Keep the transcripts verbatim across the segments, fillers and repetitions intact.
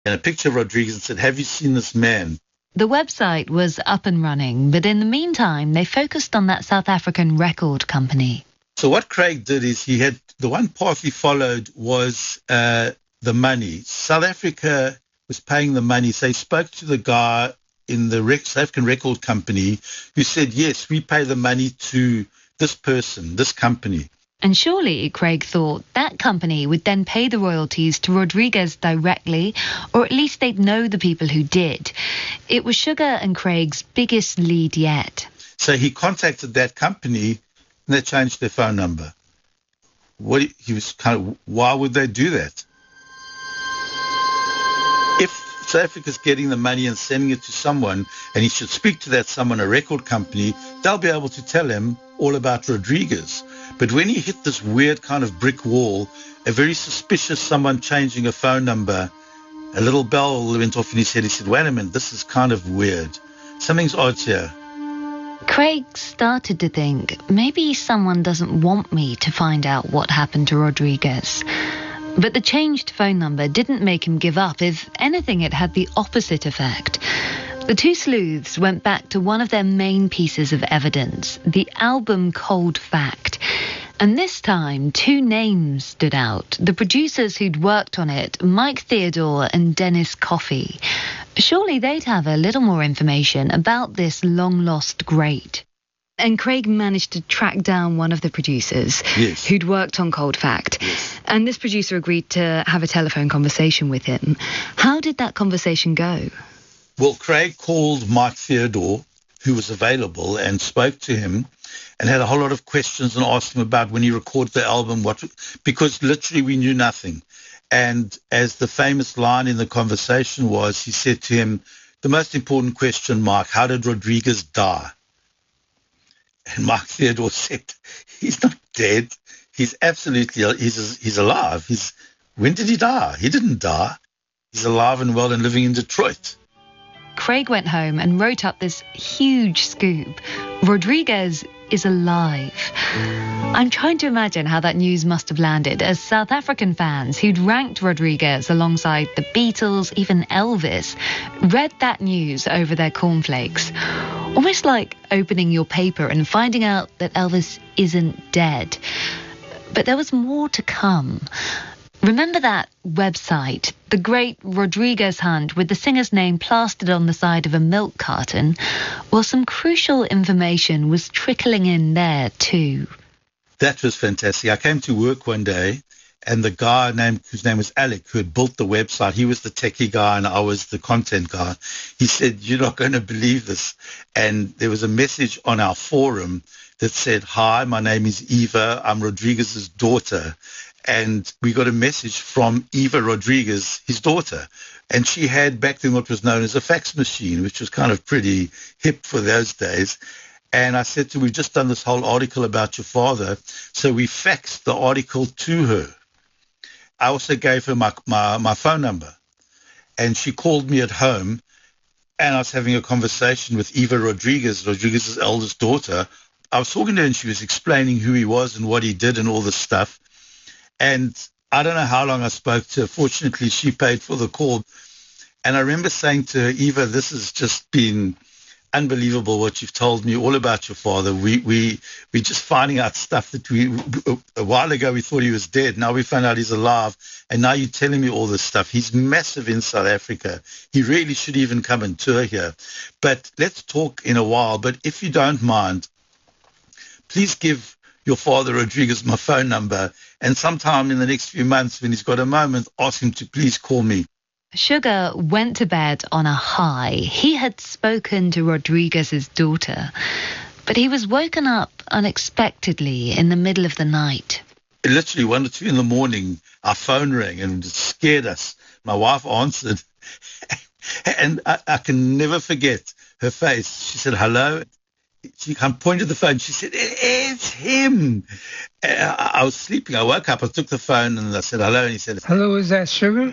and a picture of Rodriguez and said, have you seen this man? The website was up and running, but in the meantime, they focused on that South African record company. So what Craig did is he had, the one path he followed was uh, the money. South Africa was paying the money. So he spoke to the guy in the rec- South African record company who said, yes, we pay the money to this person, this company. And surely, Craig thought, that company would then pay the royalties to Rodriguez directly, or at least they'd know the people who did. It was Sugar and Craig's biggest lead yet. So he contacted that company and they changed their phone number. What he was kind of, why would they do that? If South Africa's getting the money and sending it to someone, and he should speak to that someone, a record company, they'll be able to tell him all about Rodriguez. But when he hit this weird kind of brick wall, a very suspicious someone changing a phone number, a little bell went off in his head. He said, wait a minute, this is kind of weird. Something's odd here. Craig started to think, maybe someone doesn't want me to find out what happened to Rodriguez. But the changed phone number didn't make him give up. If anything, it had the opposite effect. The two sleuths went back to one of their main pieces of evidence, the album Cold Fact. And this time, two names stood out. The producers who'd worked on it, Mike Theodore and Dennis Coffey. Surely they'd have a little more information about this long-lost great. And Craig managed to track down one of the producers yes. who'd worked on Cold Fact. Yes. And this producer agreed to have a telephone conversation with him. How did that conversation go? Well, Craig called Mike Theodore, who was available, and spoke to him and had a whole lot of questions and asked him about when he recorded the album, what, because literally we knew nothing. And as the famous line in the conversation was, he said to him, the most important question, Mike, how did Rodriguez die? And Mike Theodore said, he's not dead. He's absolutely, he's he's alive. He's, when did he die? He didn't die. He's alive and well and living in Detroit. Craig went home and wrote up this huge scoop. Rodriguez is alive. I'm trying to imagine how that news must have landed as South African fans who'd ranked Rodriguez alongside the Beatles, even Elvis, read that news over their cornflakes. Almost like opening your paper and finding out that Elvis isn't dead. But there was more to come. Remember that website, The Great Rodriguez Hunt, with the singer's name plastered on the side of a milk carton? Well, some crucial information was trickling in there too. That was fantastic. I came to work one day, and the guy named whose name was Alec, who had built the website, he was the techie guy and I was the content guy. He said, you're not going to believe this. And there was a message on our forum that said, hi, my name is Eva. I'm Rodriguez's daughter. And we got a message from Eva Rodriguez, his daughter. And she had back then what was known as a fax machine, which was kind of pretty hip for those days. And I said to her, we've just done this whole article about your father. So we faxed the article to her. I also gave her my, my, my phone number. And she called me at home. And I was having a conversation with Eva Rodriguez, Rodriguez's eldest daughter. I was talking to her and she was explaining who he was and what he did and all this stuff. And I don't know how long I spoke to her. Fortunately, she paid for the call. And I remember saying to her, Eva, this has just been unbelievable what you've told me all about your father. We, we, we're just finding out stuff that we, a while ago we thought he was dead. Now we found out he's alive. And now you're telling me all this stuff. He's massive in South Africa. He really should even come and tour here. But let's talk in a while. But if you don't mind, please give your father Rodriguez my phone number, and sometime in the next few months when he's got a moment, ask him to please call me. Sugar went to bed on a high. He had spoken to Rodriguez's daughter, but he was woken up unexpectedly in the middle of the night. Literally one or two in the morning, our phone rang and it scared us. My wife answered, and I, I can never forget her face. She said, hello. She kind of pointed the phone. She said, it's him. I, I was sleeping. I woke up. I took the phone and I said, hello. And he said, hello, is that Sugar?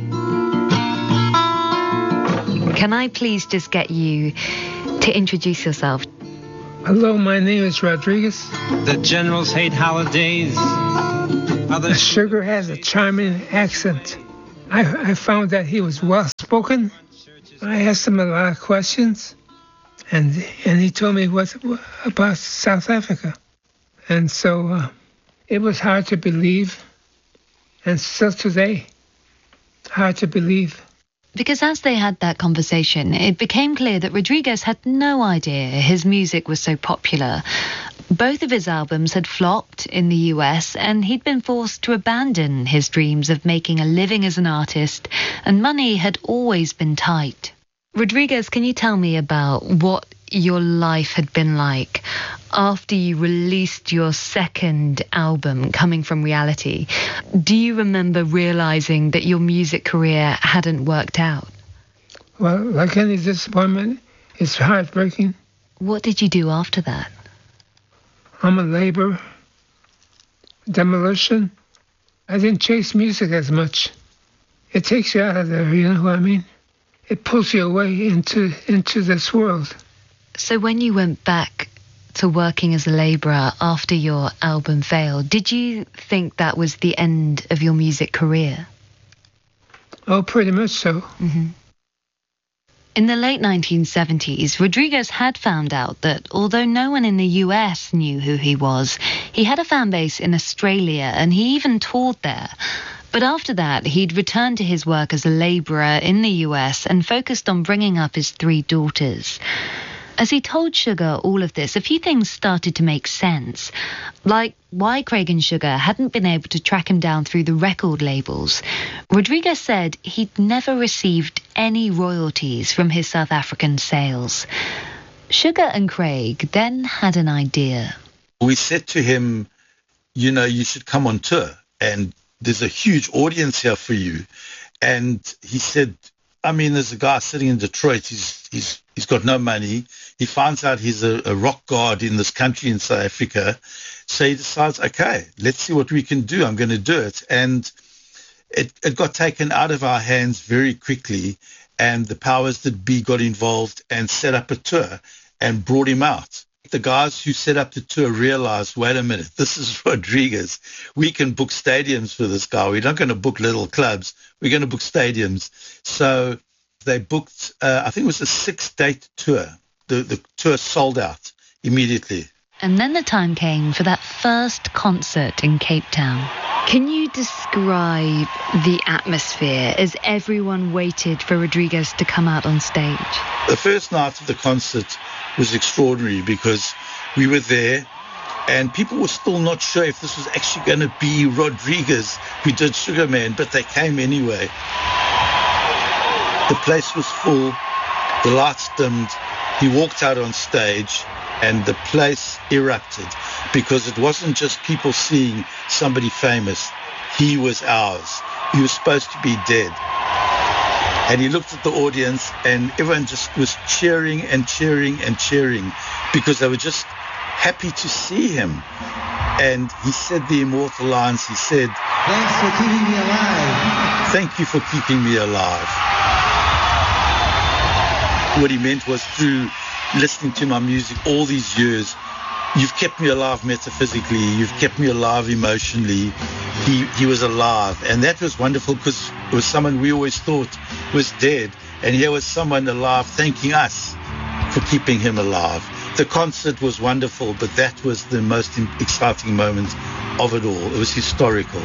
Can I please just get you to introduce yourself? Hello, my name is Rodriguez. The generals hate holidays. Others... Sugar has a charming accent. I, I found that he was well-spoken. I asked him a lot of questions, and and he told me what about South Africa. And so uh, it was hard to believe, and still today, hard to believe. Because as they had that conversation, it became clear that Rodriguez had no idea his music was so popular. Both of his albums had flopped in the U S, and he'd been forced to abandon his dreams of making a living as an artist, and money had always been tight. Rodriguez, can you tell me about what your life had been like after you released your second album, Coming From Reality? Do you remember realizing that your music career hadn't worked out? Well, like any disappointment, it's heartbreaking. What did you do after that? I'm a labor, demolition. I didn't chase music as much. It takes you out of there, you know what I mean? It pulls you away into into this world. So when you went back to working as a labourer after your album failed, did you think that was the end of your music career? Oh, pretty much so. Mm-hmm. In the late nineteen seventies, Rodriguez had found out that although no one in the U S knew who he was, he had a fan base in Australia, and he even toured there. But after that, he'd returned to his work as a labourer in the U S and focused on bringing up his three daughters. As he told Sugar all of this, a few things started to make sense, like why Craig and Sugar hadn't been able to track him down through the record labels. Rodriguez said he'd never received any royalties from his South African sales. Sugar and Craig then had an idea. We said to him, you know, you should come on tour, and there's a huge audience here for you. And he said, I mean, there's a guy sitting in Detroit. He's he's he's got no money. He finds out he's a, a rock god in this country in South Africa. So he decides, okay, let's see what we can do. I'm going to do it. And it, it got taken out of our hands very quickly. And the powers that be got involved and set up a tour and brought him out. The guys who set up the tour realized, wait a minute, this is Rodriguez. We can book stadiums for this guy. We're not going to book little clubs. We're going to book stadiums. So they booked, uh, I think it was a six-date tour. The, the tour sold out immediately. And then the time came for that first concert in Cape Town. Can you describe the atmosphere as everyone waited for Rodriguez to come out on stage? The first night of the concert was extraordinary because we were there and people were still not sure if this was actually going to be Rodriguez who did Sugar Man, but they came anyway. The place was full, the lights dimmed, he walked out on stage and the place erupted because it wasn't just people seeing somebody famous. He was ours. He was supposed to be dead. And he looked at the audience and everyone just was cheering and cheering and cheering because they were just happy to see him. And he said the immortal lines. He said, "Thanks for keeping me alive. Thank you for keeping me alive." What he meant was, through listening to my music all these years, you've kept me alive metaphysically, you've kept me alive emotionally. He he was alive, and that was wonderful because it was someone we always thought was dead, and here was someone alive thanking us for keeping him alive. The concert was wonderful, but that was the most exciting moment of it all. It was historical.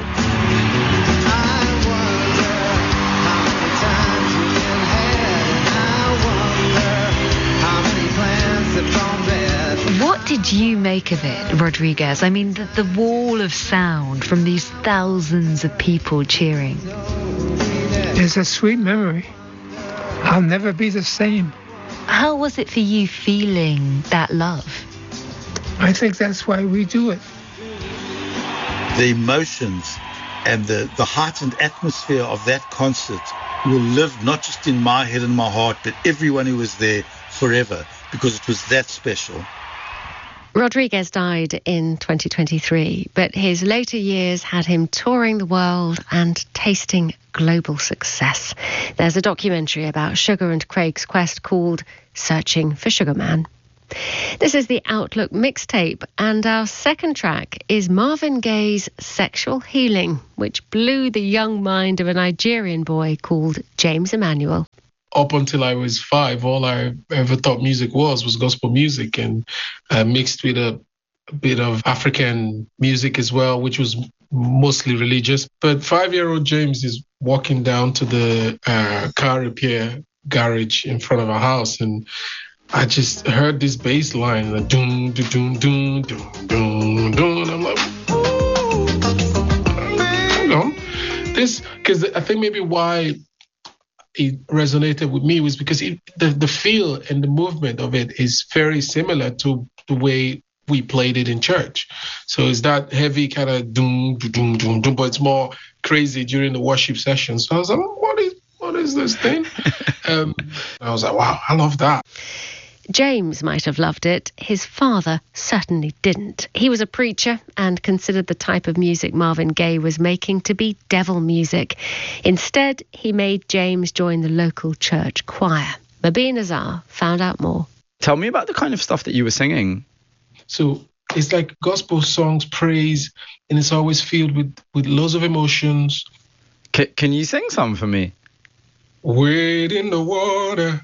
What did you make of it, Rodriguez? I mean, the, the wall of sound from these thousands of people cheering. It's a sweet memory. I'll never be the same. How was it for you feeling that love? I think that's why we do it. The emotions and the, the heightened atmosphere of that concert will live not just in my head and my heart, but everyone who was there forever, because it was that special. Rodriguez died in twenty twenty-three, but his later years had him touring the world and tasting global success. There's a documentary about Sugar and Craig's quest called Searching for Sugar Man. This is the Outlook mixtape, and our second track is Marvin Gaye's Sexual Healing, which blew the young mind of a Nigerian boy called James Emmanuel. Up until I was five, all I ever thought music was was gospel music, and uh, mixed with a, a bit of African music as well, which was mostly religious. But five-year-old James is walking down to the uh, car repair garage in front of our house, and I just heard this bass line, the doom, doom, doom, doom, doom, doom, and I'm like, ooh, hang on. This, because I think maybe why it resonated with me was because it, the, the feel and the movement of it is very similar to the way we played it in church. So it's that heavy kind of doom, doom, doom, doom, but it's more crazy during the worship session. So I was like, what is, what is this thing? um, I was like, wow, I love that. James might have loved it. His father certainly didn't. He was a preacher and considered the type of music Marvin Gaye was making to be devil music. Instead, he made James join the local church choir. Mabir Nazar found out more. Tell me about the kind of stuff that you were singing. So it's like gospel songs, praise, and it's always filled with, with loads of emotions. C- can you sing some for me? Wade in the water.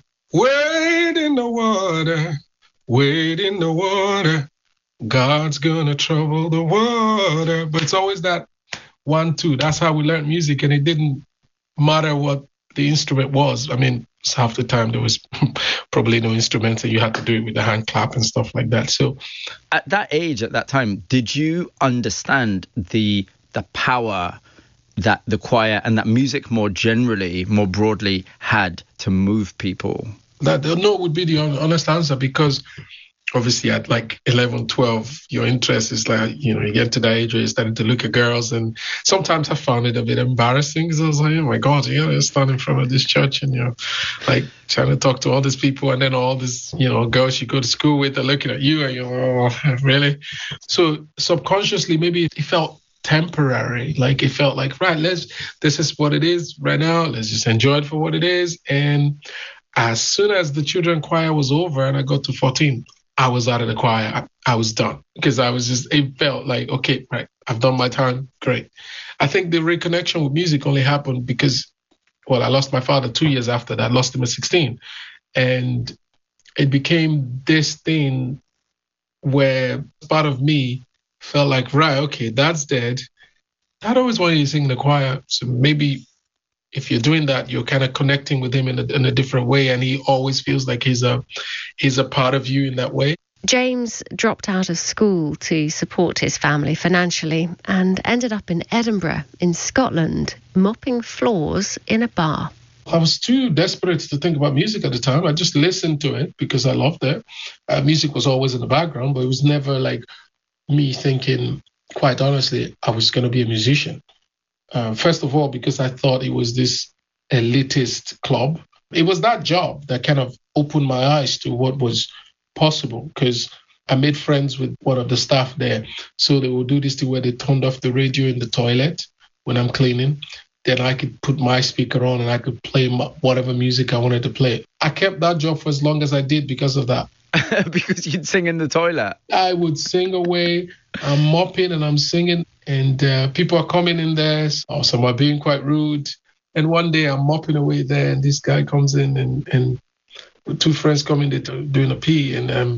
Wade in the water, wade in the water, God's gonna trouble the water. But it's always that one, two. That's how we learned music, and it didn't matter what the instrument was. I mean, half the time there was probably no instruments, and you had to do it with the hand clap and stuff like that. So at that age, at that time, did you understand the the power that the choir and that music more generally, more broadly, had to move people? That no would be the honest answer, because obviously at like eleven, twelve, your interest is like, you know, you get to that age where you're starting to look at girls, and sometimes I found it a bit embarrassing, because I was like, oh my God, you know, you're standing in front of this church and you're like trying to talk to all these people, and then all these, you know, girls you go to school with are looking at you, and you're, oh, really? So subconsciously, maybe it felt temporary. Like it felt like, right, let's, this is what it is right now. Let's just enjoy it for what it is. And as soon as the children choir was over and I got to fourteen, I was out of the choir. I, I was done, because I was just, it felt like, okay, right, I've done my time. Great. I think the reconnection with music only happened because, well, I lost my father two years after that. I lost him at sixteen. And it became this thing where part of me felt like, right, okay, that's dead. I'd always wanted to sing in the choir. So maybe if you're doing that, you're kind of connecting with him in a, in a different way. And he always feels like he's a, he's a part of you in that way. James dropped out of school to support his family financially and ended up in Edinburgh, in Scotland, mopping floors in a bar. I was too desperate to think about music at the time. I just listened to it because I loved it. Uh, music was always in the background, but it was never like me thinking, quite honestly, I was going to be a musician. Uh, first of all, because I thought it was this elitist club. It was that job that kind of opened my eyes to what was possible, because I made friends with one of the staff there. So they would do this thing where they turned off the radio in the toilet when I'm cleaning. Then I could put my speaker on and I could play whatever music I wanted to play. I kept that job for as long as I did because of that. Because you'd sing in the toilet? I would sing away. I'm mopping and I'm singing, and uh, people are coming in there. Or some are being quite rude. And one day I'm mopping away there, and this guy comes in, and, and two friends come in there doing a pee, and um,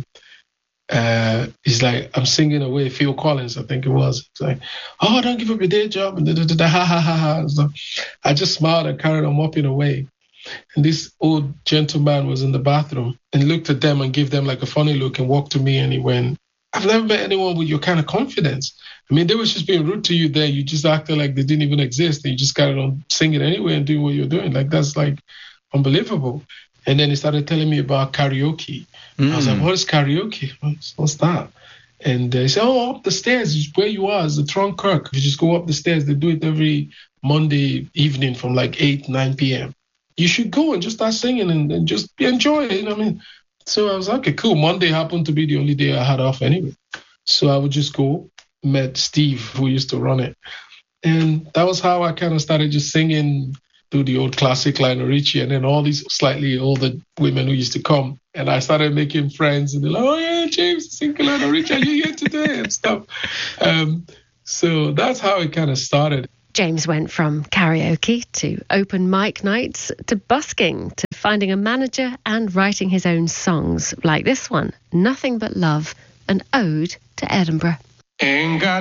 uh, he's like, I'm singing away. Phil Collins, I think it was. It's like, oh, don't give up your day job. And da, da, da, da, ha, ha, ha, ha. So I just smiled and carried on mopping away. And this old gentleman was in the bathroom and looked at them and gave them like a funny look and walked to me, and he went, I've never met anyone with your kind of confidence. I mean, they were just being rude to you there. You just acted like they didn't even exist, and you just carried on singing anyway and doing what you're doing. Like, that's like unbelievable. And then he started telling me about karaoke. Mm. I was like, what is karaoke? What's, what's that? And uh, he said, oh, up the stairs, where you are is the Tron Kirk. You just go up the stairs. They do it every Monday evening from like eight, nine p.m. You should go and just start singing and, and just enjoy it. You know what I mean? So I was like, okay, cool. Monday happened to be the only day I had off anyway. So I would just go, met Steve, who used to run it. And that was how I kind of started just singing. do the old classic Lionel Richie, and then all these slightly older women who used to come. And I started making friends, and they're like, oh, yeah, James, sing Lionel Richie, are you here today? And stuff. Um, so that's how it kind of started. James went from karaoke to open mic nights to busking to finding a manager and writing his own songs, like this one, Nothing But Love, an ode to Edinburgh. Ain't got